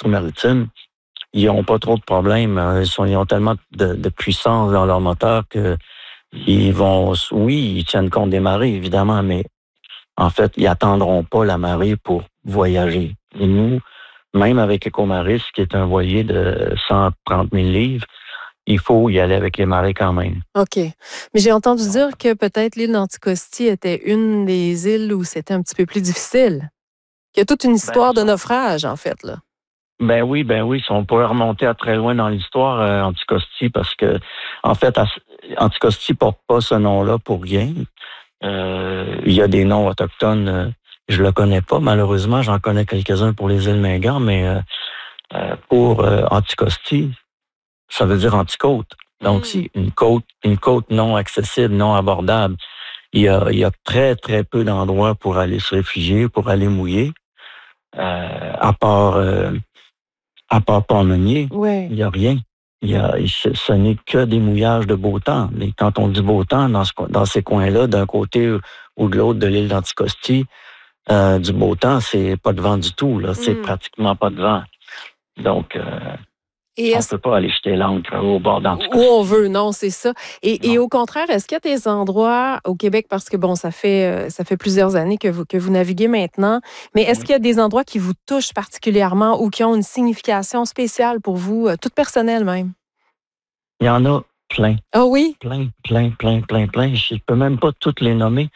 l'industrie maritime, ils n'ont pas trop de problèmes. Ils ont tellement de puissance dans leur moteur que ils tiennent compte des marées, évidemment, mais en fait, ils attendront pas la marée pour voyager. Et nous, même avec Ecomaris, qui est un voilier de 130 000 livres, il faut y aller avec les marées quand même. OK. Mais j'ai entendu dire que peut-être l'île d'Anticosti était une des îles où c'était un petit peu plus difficile. Il y a toute une histoire de naufrage, en fait, là. Ben oui. Si on pourrait remonter à très loin dans l'histoire, Anticosti, parce que, en fait, Anticosti porte pas ce nom-là pour rien. Il y a des noms autochtones, je le connais pas, malheureusement, j'en connais quelques-uns pour les îles Mingan, mais pour Anticosti, ça veut dire anticôte. Donc, c'est une côte non accessible, non abordable. Il y a très, très peu d'endroits pour aller se réfugier, pour aller mouiller, à part Pont-Meunier, Ouais. il n'y a rien. Ce n'est que des mouillages de beau temps. Mais quand on dit beau temps, dans ces coins-là, d'un côté ou de l'autre de l'île d'Anticosti, du beau temps, c'est pas de vent du tout. Là. C'est pratiquement pas de vent. Donc, on ne peut pas aller jeter l'ancre au bord d'Anticosti. Où on veut, non, c'est ça. Et au contraire, est-ce qu'il y a des endroits au Québec, parce que bon, ça fait plusieurs années que vous naviguez maintenant, mais est-ce qu'il y a des endroits qui vous touchent particulièrement ou qui ont une signification spéciale pour vous, toute personnelle même? Il y en a plein. Ah oui? Plein. Je ne peux même pas toutes les nommer.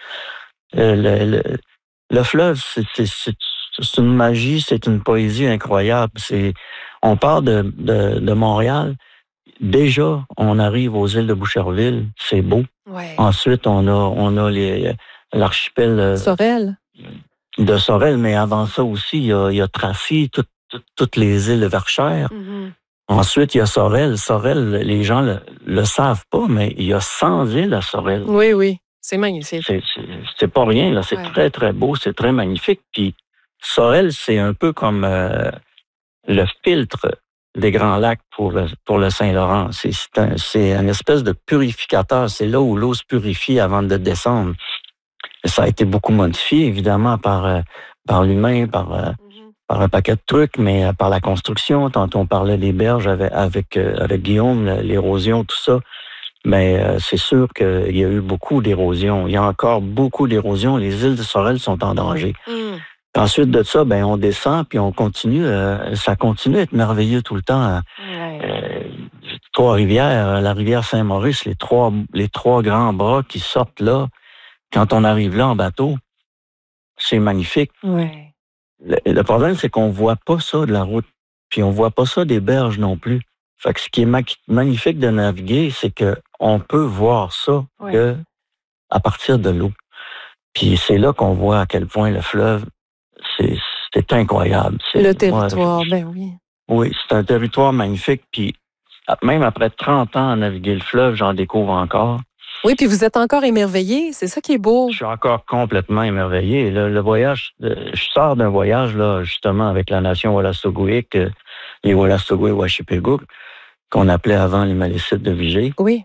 Le fleuve, c'est une magie, c'est une poésie incroyable. On part de Montréal. Déjà, on arrive aux îles de Boucherville, c'est beau. Ouais. Ensuite, on a l'archipel Sorel. De Sorel, mais avant ça aussi, il y a Tracy, toutes les îles de Verchères. Ensuite, il y a Sorel. Sorel, les gens le savent pas, mais il y a 100 îles à Sorel. Oui. C'est magnifique. C'est pas rien, là. C'est très, très beau, c'est très magnifique. Puis Sorel, c'est un peu comme le filtre des Grands Lacs pour le Saint-Laurent. C'est une espèce de purificateur. C'est là où l'eau se purifie avant de descendre. Ça a été beaucoup modifié, évidemment, par l'humain, par un paquet de trucs, mais par la construction. Tantôt, on parlait des berges avec Guillaume, l'érosion, tout ça. Mais c'est sûr qu'il y a eu beaucoup d'érosion. Il y a encore beaucoup d'érosion. Les îles de Sorel sont en danger. Ensuite de ça, on descend puis on continue. Ça continue à être merveilleux tout le temps. Trois-Rivières, la rivière Saint-Maurice, les trois grands bras qui sortent là. Quand on arrive là en bateau, c'est magnifique. Ouais. Le problème, c'est qu'on voit pas ça de la route. Puis on voit pas ça des berges non plus. Fait que ce qui est magnifique de naviguer, c'est que on peut voir ça que à partir de l'eau. Puis c'est là qu'on voit à quel point le fleuve, c'est incroyable. Le territoire, oui. Oui, c'est un territoire magnifique. Puis même après 30 ans à naviguer le fleuve, j'en découvre encore. Oui, puis vous êtes encore émerveillé. C'est ça qui est beau. Je suis encore complètement émerveillé. Le voyage, je sors d'un voyage, là, justement, avec la nation Wolastoqiyik, les Wolastoqiyik-Washipégouk, qu'on appelait avant les Malécites de Vigée. Oui.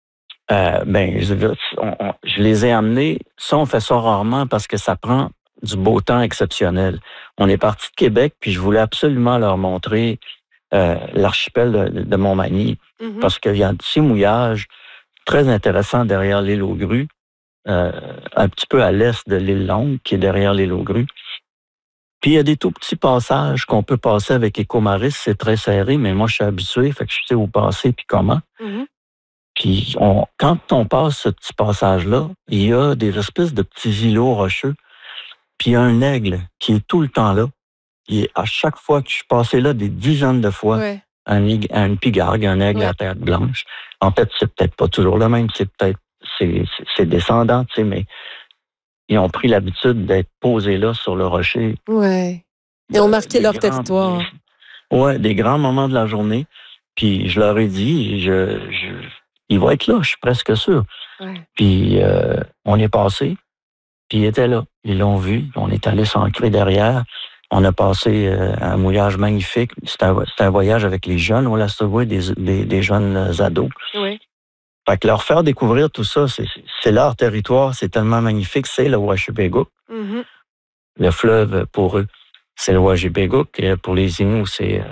Je les ai amenés. Ça, on fait ça rarement parce que ça prend du beau temps exceptionnel. On est parti de Québec, puis je voulais absolument leur montrer l'archipel de Montmagny, parce qu'il y a un petit mouillage très intéressant derrière l'île aux Grues, un petit peu à l'est de l'île Longue, qui est derrière l'île aux Grues. Puis il y a des tout petits passages qu'on peut passer avec Ecomaris, c'est très serré, mais moi je suis habitué, fait que je sais où passer puis comment. Puis quand on passe ce petit passage-là, il y a des espèces de petits îlots rocheux, puis il y a un aigle qui est tout le temps là. Et à chaque fois que je suis passé là, des dizaines de fois, un pigargue, un aigle à tête blanche. En fait, c'est peut-être pas toujours le même, c'est descendant, tu sais, mais ils ont pris l'habitude d'être posés là sur le rocher. Oui. Ils ont marqué leur territoire. Oui, des grands moments de la journée. Puis je leur ai dit, il va être là, je suis presque sûr. Puis on est passé, puis il était là. Ils l'ont vu, on est allé s'ancrer derrière. On a passé un mouillage magnifique. C'était un voyage avec les jeunes, on l'a sauvé, des jeunes ados. Oui. Fait que leur faire découvrir tout ça, c'est leur territoire, c'est tellement magnifique, c'est le Washipégouk. Le fleuve, pour eux, c'est le Washipégouk. Pour les Inuits, c'est